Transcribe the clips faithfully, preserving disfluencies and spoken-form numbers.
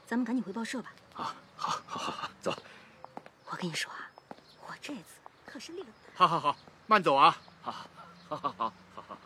咱们赶紧回报社吧。 啊，好，好，好，好，走。 我跟你说啊，我这次可是立了。 好好好，慢走啊！ 好，好，好，好，好，好，好。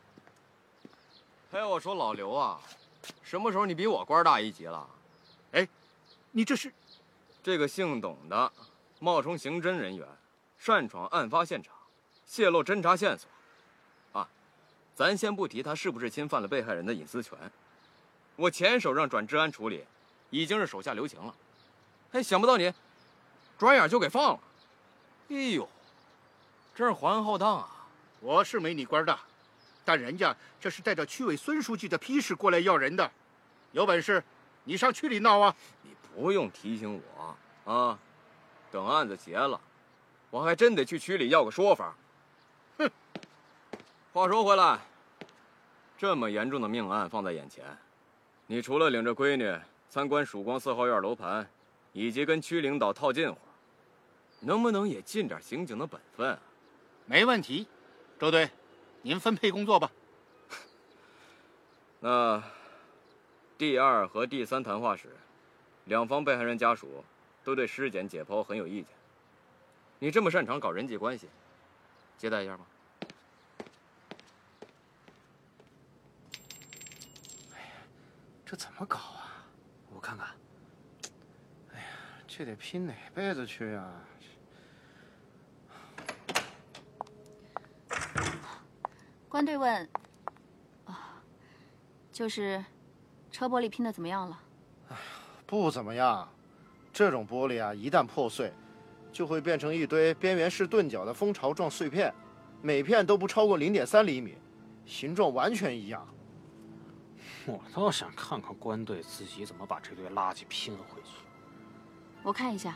哎，我说老刘啊，什么时候你比我官大一级了？ 哎，你这是？ 这个姓董的冒充刑侦人员，擅闯案发现场，泄露侦查线索。啊，咱先不提他是不是侵犯了被害人的隐私权，我前手让转治安处理，已经是手下留情了。哎，想不到你转眼就给放了。哎呦，真是皇恩浩荡啊！ 我是没你官大，但人家这是带着区委孙书记的批示过来要人的，有本事你上区里闹啊！ 你不用提醒我啊，等案子结了，我还真得去区里要个说法。哼！话说回来，这么严重的命案放在眼前，你除了领着闺女参观曙光四号院楼盘，以及跟区领导套近乎，能不能也尽点刑警的本分啊？ 没问题，周队，您分配工作吧。 那第二和第三谈话时，两方被害人家属都对尸检解剖很有意见。你这么擅长搞人际关系，接待一下吧。 哎呀，这怎么搞啊？我看看。哎呀，这得拼哪辈子去呀？ 关队问：“啊，就是车玻璃拼的怎么样了？” 哎呀，不怎么样。这种玻璃啊，一旦破碎，就会变成一堆边缘式钝角的蜂巢状碎片，每片都不超过零点三厘米，形状完全一样。 我倒想看看关队自己怎么把这堆垃圾拼回去。 我看一下，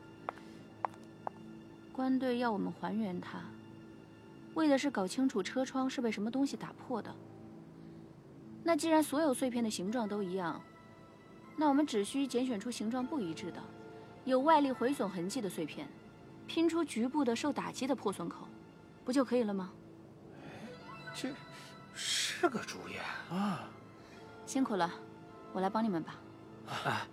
关队要我们还原它，为的是搞清楚车窗是被什么东西打破的。那既然所有碎片的形状都一样，那我们只需拣选出形状不一致的、有外力毁损痕迹的碎片，拼出局部的受打击的破损口，不就可以了吗？ 这是个主意啊！ 辛苦了，我来帮你们吧。 哎，